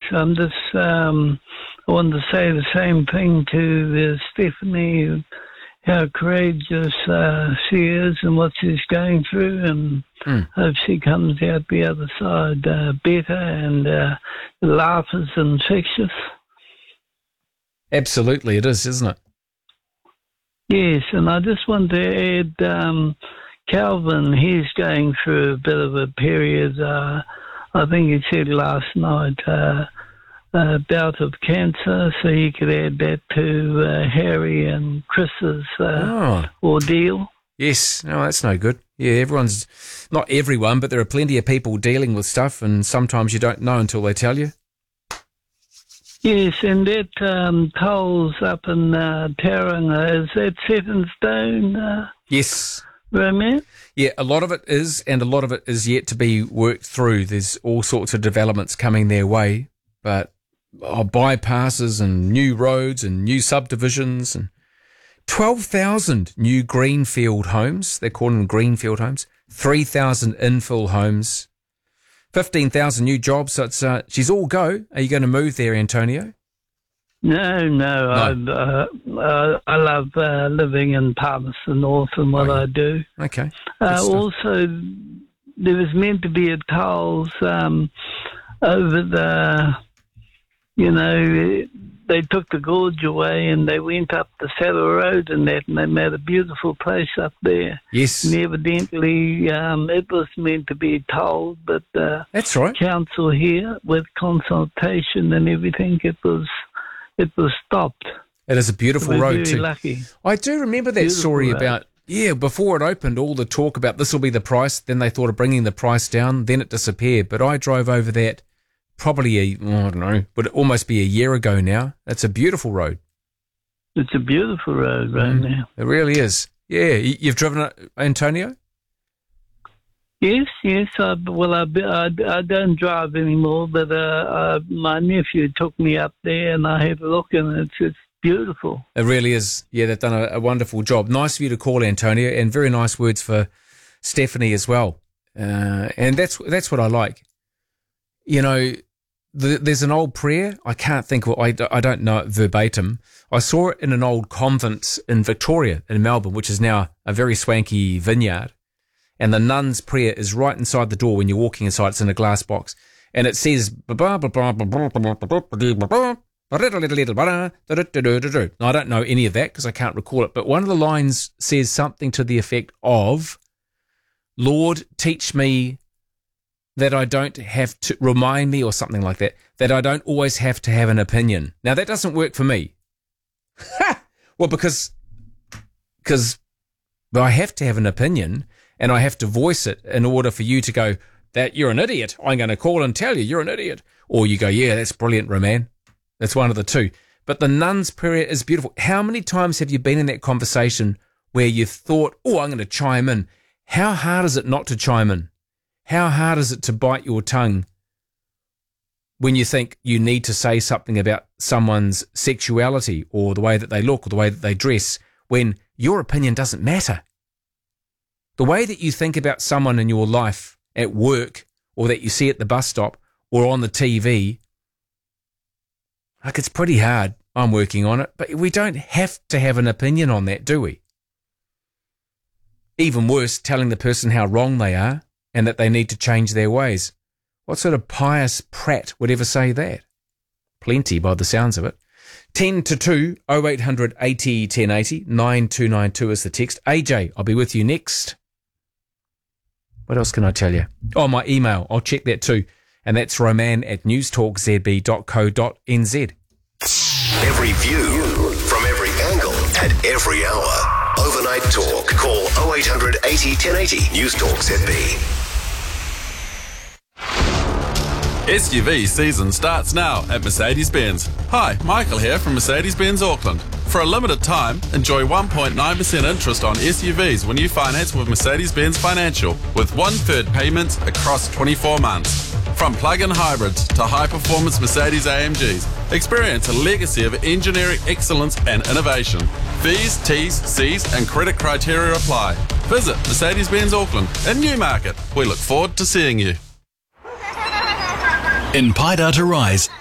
I'm just, I wanted to say the same thing to Stephanie, how courageous she is and what she's going through, and hope she comes out the other side better, and the laugh is infectious. Absolutely, it is, isn't it? Yes, and I just want to add, Calvin, he's going through a bit of a period, I think he said last night, a bout of cancer, so you could add that to Harry and Chris's ordeal. Yes, no, that's no good. Yeah, not everyone, but there are plenty of people dealing with stuff, and sometimes you don't know until they tell you. Yes, and that tolls up in Tauranga, is that set in stone? Yes. Roman? Yeah, a lot of it is, and a lot of it is yet to be worked through. There's all sorts of developments coming their way, but bypasses and new roads and new subdivisions and 12,000 new greenfield homes. They're calling them greenfield homes. 3,000 infill homes. 15,000 new jobs. So it's she's all go. Are you going to move there, Antonio? No. I love living in Palmerston North and what I do. Okay. Also, there was meant to be a tolls over the, they took the gorge away and they went up the Saddle Road and they made a beautiful place up there. Yes. And evidently, it was meant to be tolled, but that's right. Council here, with consultation and everything, it was stopped. It is a beautiful road very too. Lucky. I do remember that story about, before it opened, all the talk about this will be the price, then they thought of bringing the price down, then it disappeared. But I drove over that probably would almost be a year ago now. It's a beautiful road. It's a beautiful road right now. It really is. Yeah, you've driven it, Antonio? Yes. I don't drive anymore, but my nephew took me up there and I had a look, and it's beautiful. It really is. Yeah, they've done a wonderful job. Nice of you to call, Antonio, and very nice words for Stephanie as well. And that's what I like. There's an old prayer. I can't think of it. I don't know it verbatim. I saw it in an old convent in Victoria, in Melbourne, which is now a very swanky vineyard. And the nun's prayer is right inside the door when you're walking inside. It's in a glass box. And it says, now, I don't know any of that because I can't recall it. But one of the lines says something to the effect of, Lord, teach me that I don't have to, remind me or something like that I don't always have to have an opinion. Now, that doesn't work for me. Well, because I have to have an opinion and I have to voice it in order for you to go, that you're an idiot. I'm going to call and tell you you're an idiot. Or you go, yeah, that's brilliant, Roman. That's one of the two. But the nun's prayer is beautiful. How many times have you been in that conversation where you thought, I'm going to chime in? How hard is it not to chime in? How hard is it to bite your tongue when you think you need to say something about someone's sexuality or the way that they look or the way that they dress when your opinion doesn't matter? The way that you think about someone in your life at work or that you see at the bus stop or on the TV, it's pretty hard. I'm working on it, but we don't have to have an opinion on that, do we? Even worse, telling the person how wrong they are and that they need to change their ways. What sort of pious prat would ever say that? Plenty by the sounds of it. 10 to 2, 0800 80 1080, 9292 is the text. AJ, I'll be with you next. What else can I tell you? Oh, my email. I'll check that too. And that's roman@newstalkzb.co.nz. Every view from every angle at every hour. Overnight Talk. Call 0800 80 1080. News Talk ZB. SUV season starts now at Mercedes-Benz. Hi, Michael here from Mercedes-Benz Auckland. For a limited time, enjoy 1.9% interest on SUVs when you finance with Mercedes-Benz Financial, with 1/3 payments across 24 months. From plug-in hybrids to high-performance Mercedes AMGs, experience a legacy of engineering excellence and innovation. Fees, T's, C's and credit criteria apply. Visit Mercedes-Benz Auckland in Newmarket. We look forward to seeing you. In Paidata Rise,